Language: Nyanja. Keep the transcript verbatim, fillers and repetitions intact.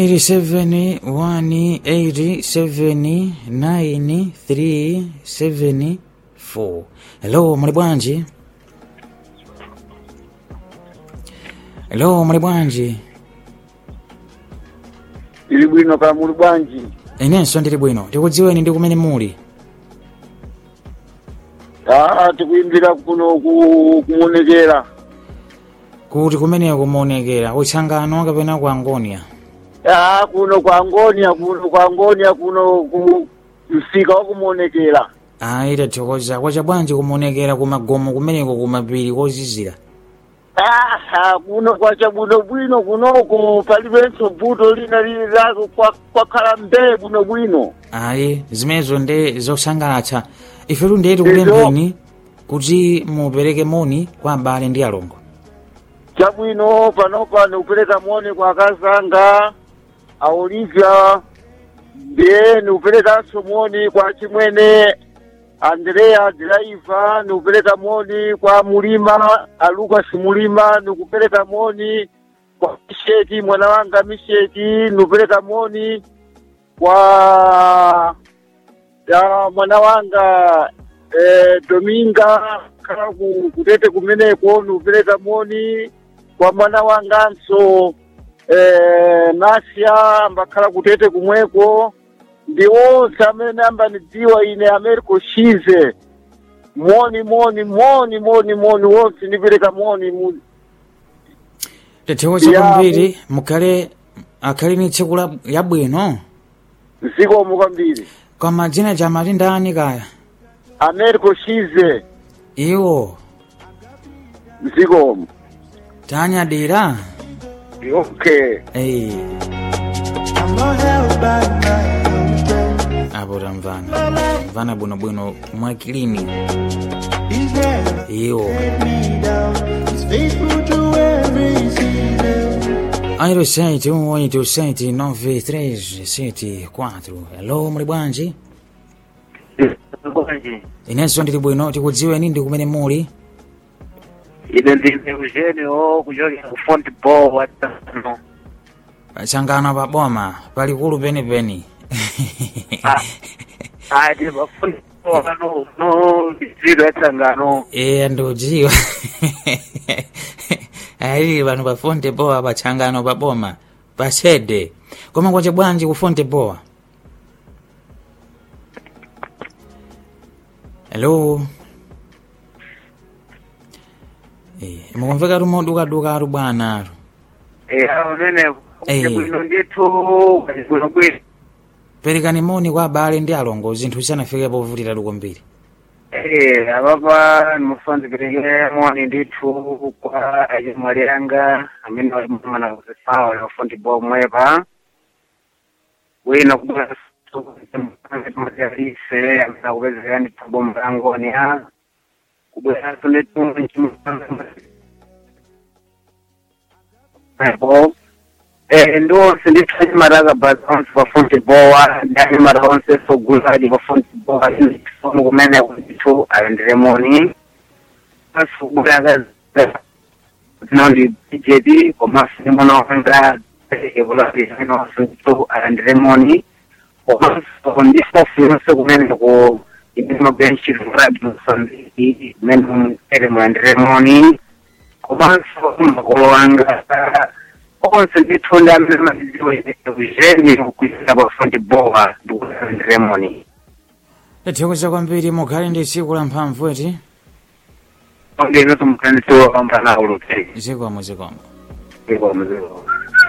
seven one eight seven nine three seven four. Hello, muli bwanji? Hello, muli bwanji? Ili bwino kama muli bwanji? Inenso ndili bwino. Tikudziweni ndi kumene muli? Ah, tikuimbira kuno kumonekera. Kuti kumene kumonekera, kutsangano kapena ku Angonia? Ah, kuno kwa Angonia, kuno kwa Angonia, kuno ku msika wa kumonekera. Ah, ita thokoza. Kwacha bwanji kumonekera kumagomo kumeneko kumapiri kozizira? Ah, kuno kwacha bwino bwino kunoko palibenso buto lina lili lako kwa kwa kalambe bwino bwino. Ayi, zimenezo nde zosangalatsa. Ife lundetu kulembeni kuti mupereke moni kwa abale ndi alongo. Chabwino panopa nupeleka moni kwa Kazanga, a Olivia, ndiye nupeleka moni kwa Chimwene, Andrea Driver, nupeleka moni kwa Mulima, a Lucas Mulima, nupeleka moni kwa Misheki, mwana wanga Misheki, nupeleka moni kwa ya mwana wanga eh, Dominga, kala kutete kumeneko, nupeleka moni kwa mwana wanganso eh, Nasia mbakhala kutete kumweko ndi onse amene amba nidziwa ine Americo Shize moni moni moni moni moni wonse nipereka moni mu tethokoza kwambiri mukhale akhali ni tsiku labwino zikomo kwambiri. Koma dzina chamati ndani kaya? Americo Shize. Iwo zikomo tanya dira. Okay. Hey. Apo tamvana vana bwino bwino mwakilini iyo zero sete um oito sete nove três sete quatro. Hello, muli bwanji? Inenso ndili bwino. Tikudziweni ndi kumene muli? Ine ndine Eugenio kuchokera ku Fontball watano. Pachangano pa boma palikulu penipeni. Ah, ndi pa Fontball ano no zero yachangano. Eh, ndodziwa. Ayi vanhu pa Fontball pachangano pa boma pasede. Koma kwacha bwanji ku Fontball? Hello. Eh, mukumveka rumoduka duka ru bwana ru. Eh, amene bwino ndithu bwino bwino. Perekani moni kwa abale ndi alongo zinthu zisanafike povutira lukombiri. Eh, ababa mufanze pereke moni ndithu kwa ajimwali yanga amene wali mwana kusawa ya Fontball mwepa. Bwino kubwa materialise amene akupezeka ndi paboma la Angonia. Kubwera tunetu eh ndo sindifanye maraga bazons for Fontball ndani mara onse so guladi for Fontball ni somo kumene kutu alenderemoni asu gulaga nondi J D koma simono hanga evolati no so alenderemoni koma so ndista simo kumene ko ibimo benchi radio sandi men alenderemoni koma so mkolanga onse ndithonda mina ndiwe Eugenio kuisaba Fontball ndikulemoni. Tethokoza kwambiri mukhale ndi tsiku la mphamvu eti. Ndine tumkanisiwa kwamba na ulute. Zikomo zikomo. Zikomo zikomo.